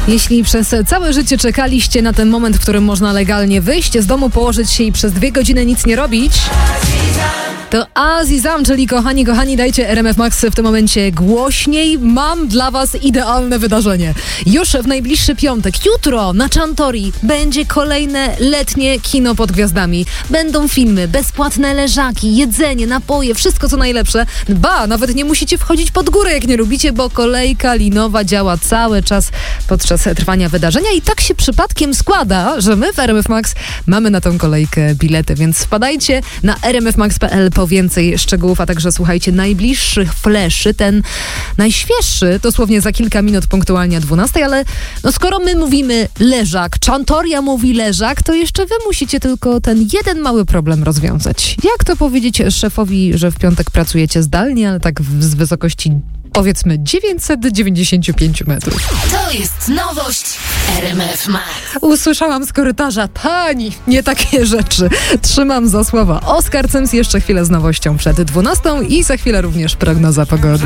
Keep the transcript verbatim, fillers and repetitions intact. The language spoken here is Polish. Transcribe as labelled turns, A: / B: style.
A: Jeśli przez całe życie czekaliście na ten moment, w którym można legalnie wyjść z domu, położyć się i przez dwie godziny nic nie robić, to Azizam, czyli kochani, kochani, dajcie R M F Max w tym momencie głośniej. Mam dla was idealne wydarzenie. Już w najbliższy piątek, jutro na Czantori będzie kolejne letnie kino pod gwiazdami. Będą filmy, bezpłatne leżaki, jedzenie, napoje, wszystko co najlepsze. Ba, nawet nie musicie wchodzić pod górę, jak nie lubicie, bo kolejka linowa działa cały czas podczas trwania wydarzenia i tak się przypadkiem składa, że my w R M F Max mamy na tą kolejkę bilety, więc wpadajcie na r m f max kropka p l po więcej szczegółów, a także słuchajcie najbliższych fleszy, ten najświeższy, dosłownie za kilka minut punktualnie o dwunastej, ale no skoro my mówimy leżak, Czantoria mówi leżak, to jeszcze wy musicie tylko ten jeden mały problem rozwiązać. Jak to powiedzieć szefowi, że w piątek pracujecie zdalnie, ale tak w, z wysokości powiedzmy dziewięćset dziewięćdziesiąt pięć metrów.
B: To jest nowość R M F Max.
A: Usłyszałam z korytarza, pani, nie takie rzeczy. Trzymam za słowa. Oskar Cyms jeszcze chwilę z nowością przed dwunastą i za chwilę również prognoza pogody.